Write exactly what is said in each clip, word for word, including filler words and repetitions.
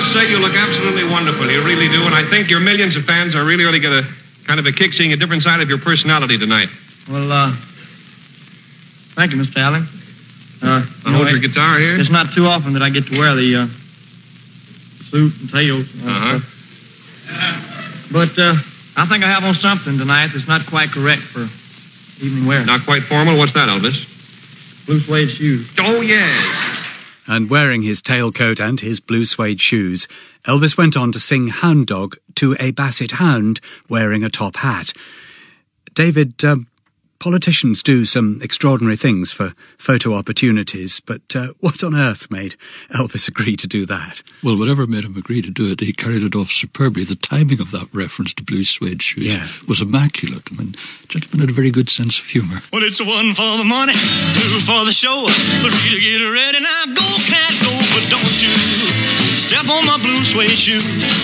must say you look absolutely wonderful. You really do. And I think your millions of fans are really, really going to kind of a kick seeing a different side of your personality tonight. Well, uh, thank you, Mister Allen. Uh, I'll hold your guitar here. It's not too often that I get to wear the uh, suit and tails. Uh, uh-huh. Stuff. But uh, I think I have on something tonight that's not quite correct for evening wear. Not quite formal? What's that, Elvis? Blue suede shoes. Oh, yes. And wearing his tailcoat and his blue suede shoes, Elvis went on to sing Hound Dog to a basset hound wearing a top hat. David, um, politicians do some extraordinary things for photo opportunities, but uh, what on earth made Elvis agree to do that? Well, whatever made him agree to do it, he carried it off superbly. The timing of that reference to blue suede shoes yeah. was immaculate. I mean, the gentleman had a very good sense of humour. Well, it's one for the money, two for the show, three to get ready. Now go, cat, go, but don't you step on my blue suede shoe.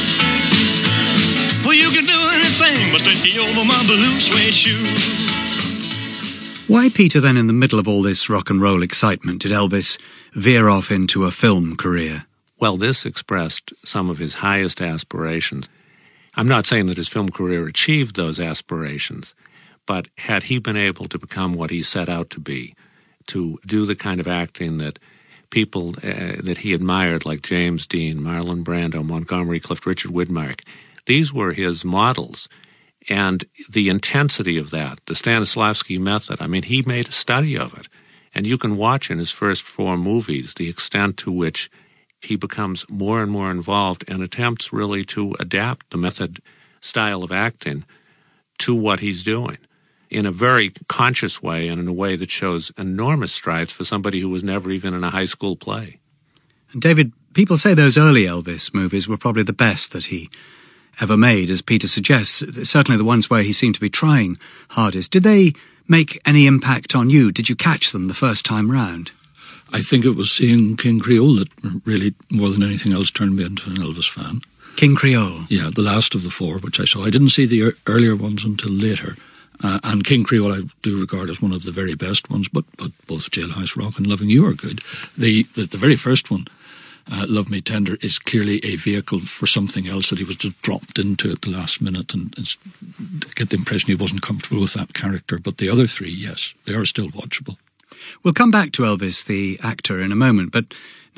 Well, you can do anything but stay over my blue suede shoe. Why, Peter, then, in the middle of all this rock and roll excitement, did Elvis veer off into a film career? Well, this expressed some of his highest aspirations. I'm not saying that his film career achieved those aspirations, but had he been able to become what he set out to be, to do the kind of acting that people uh, that he admired, like James Dean, Marlon Brando, Montgomery Clift, Richard Widmark, these were his models. And the intensity of that, the Stanislavski method, I mean, he made a study of it. And you can watch in his first four movies the extent to which he becomes more and more involved and attempts really to adapt the method style of acting to what he's doing in a very conscious way and in a way that shows enormous strides for somebody who was never even in a high school play. And David, people say those early Elvis movies were probably the best that he ever made, as Peter suggests, certainly the ones where he seemed to be trying hardest. Did they make any impact on you? Did you catch them the first time round? I think it was seeing King Creole that really, more than anything else, turned me into an Elvis fan. King Creole? Yeah, the last of the four, which I saw. I didn't see the er- earlier ones until later. Uh, and King Creole I do regard as one of the very best ones, but, but both Jailhouse Rock and Loving You are good. The, the, the very first one, Uh, Love Me Tender, is clearly a vehicle for something else that he was just dropped into at the last minute, and it's, I get the impression he wasn't comfortable with that character. But the other three, yes, they are still watchable. We'll come back to Elvis, the actor, in a moment, but